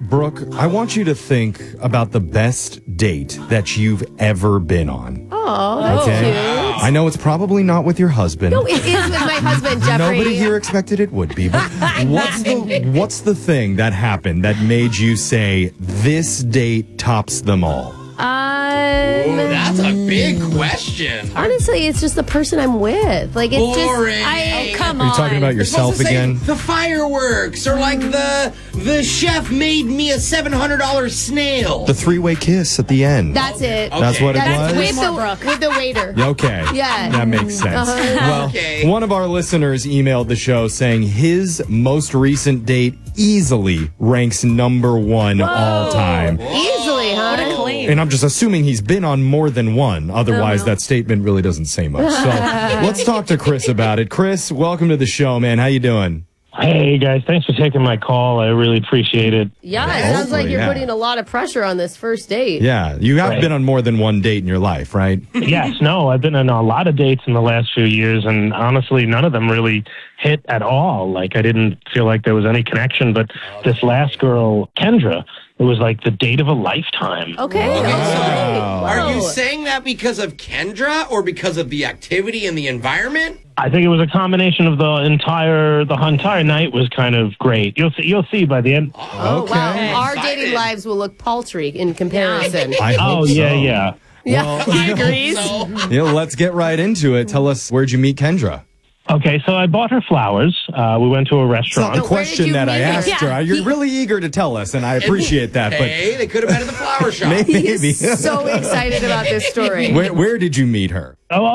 Brooke, I want you to think about the best date that you've ever been on. Oh, that's Okay? cute. I know it's probably not with your husband. No, it is with my husband, Jeffrey. Nobody here expected it would be, but what's the thing that happened that made you say, this date tops them all? That's a big question. Honestly, it's just the person I'm with. Like, it's Boring. just... Come Are on. you talking about yourself Supposed to say again? The fireworks, or like the chef made me a $700 snail. The three-way kiss at the end. That's it. Okay. That's what it That's was? with the waiter. Okay. Yeah. That makes sense. Well, Okay. one of our listeners emailed the show saying his most recent date easily ranks number one all time. Easily, huh? What a claim. And I'm just assuming he's been on more than one. Otherwise, that statement really doesn't say much. So let's talk to Chris about it. Chris, welcome to the show, man. How you doing? Hey, guys. Thanks for taking my call. I really appreciate it. Yeah, it sounds like you're yeah. putting a lot of pressure on this first date. Yeah, you have Right. been on more than one date in your life, right? Yes, no, I've been on a lot of dates in the last few years, and honestly, none of them really hit at all. Like, I didn't feel like there was any connection, but this last girl, Kendra, it was like the date of a lifetime. Okay. Wow. Are you saying that because of Kendra or because of the activity and the environment? I think it was a combination of the entire night was kind of great. You'll see by the end. Oh, Okay. wow. Our Excited. dating lives will look paltry in comparison. I hope Oh, so. yeah. Yeah, he agrees. So, Yeah, let's get right into it. Tell us, where'd you meet Kendra? Okay, so I bought her flowers. We went to a restaurant. The where did question you that I meet her? asked her. Yeah. You're really eager to tell us, and I appreciate that. hey, they could have been at the flower shop. But maybe. He's so excited about this story. Where did you meet her?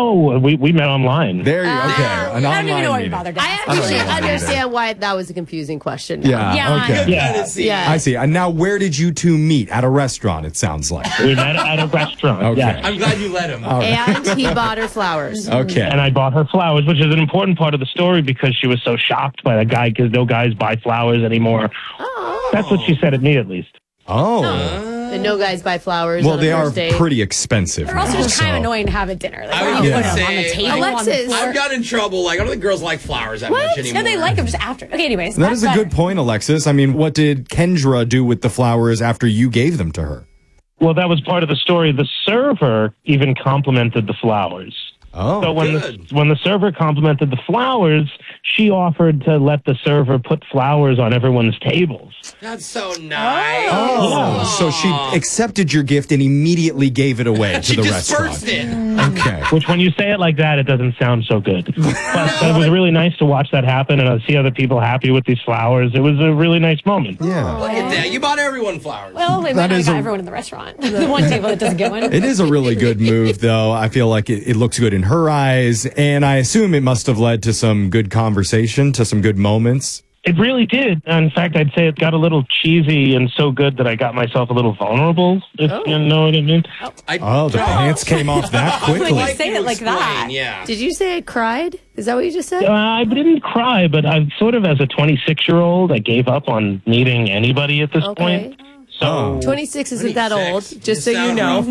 We met online. There you okay. An I don't even online know why you meeting. bothered to I ask. actually Okay. understand why that was a confusing question. now. Yeah. Yeah. Okay. Yeah. Yeah. I see. And now, where did you two meet? At a restaurant, it sounds like. We met at a restaurant. Okay. Yes. I'm glad you let him. And he bought her flowers. Okay. And I bought her flowers, which is an important part of the story because she was so shocked by the guy because no guys buy flowers anymore. Oh. That's what she said at me, at least. Oh. And no guys buy flowers Well, on a they are first date. pretty expensive. They're also now, just kind of so- annoying to have at dinner. Like, I where was do you gonna put them on say, the table? Alexis, on the floor? I've got in trouble. Like, I don't think girls like flowers that much anymore. No, they like them just after. Okay, anyways. That is a good point, Alexis. I mean, what did Kendra do with the flowers after you gave them to her? Well, that was part of the story. The server even complimented the flowers. Oh. So when good. when the server complimented the flowers, she offered to let the server put flowers on everyone's tables. That's so nice. Oh, so she accepted your gift and immediately gave it away to She the dispersed restaurant. it. Okay. Which, when you say it like that, it doesn't sound so good. But it was really nice to watch that happen and see other people happy with these flowers. It was a really nice moment. Yeah. Look at that. You bought everyone flowers. Well, they That might is not a- got everyone in the restaurant. The one table that doesn't get one. It is a really good move, though. I feel like it looks good in her eyes, and I assume it must have led to some good conversation, to some good moments. It really did. In fact, I'd say it got a little cheesy and so good that I got myself a little vulnerable, if you know what I mean. Oh, the pants came off that quickly. When you say you it like explain, that. Yeah. Did you say I cried? Is that what you just said? I didn't cry, but I've sort of, as a 26-year-old, I gave up on meeting anybody at this point. So 26 isn't that old, 26. just so you sound know.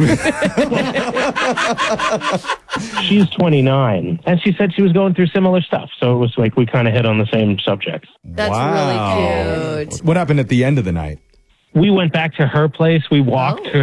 rough, buddy. she's 29, and she said she was going through similar stuff. So it was like we kind of hit on the same subjects. That's Wow. really cute. What happened at the end of the night? We went back to her place. We walked Oh. to